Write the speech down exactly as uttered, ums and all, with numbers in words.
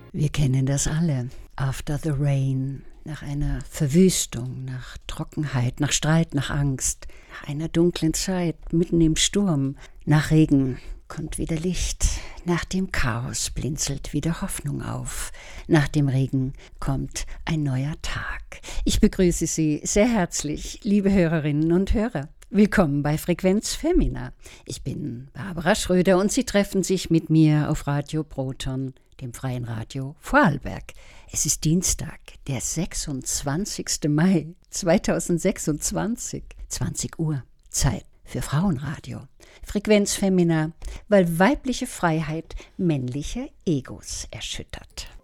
Wir kennen das alle. After the rain, nach einer Verwüstung, nach Trockenheit, nach Streit, nach Angst, nach einer dunklen Zeit, mitten im Sturm, nach Regen kommt wieder Licht, nach dem Chaos blinzelt wieder Hoffnung auf, nach dem Regen kommt ein neuer Tag. Ich begrüße Sie sehr herzlich, liebe Hörerinnen und Hörer. Willkommen bei Frequenz Femina. Ich bin Barbara Schröder und Sie treffen sich mit mir auf Radio Proton, dem freien Radio Vorarlberg. Es ist Dienstag, der sechsundzwanzigster Mai zweitausendsechsundzwanzig, zwanzig Uhr, Zeit für Frauenradio. Frequenz Femina, weil weibliche Freiheit männliche Egos erschüttert.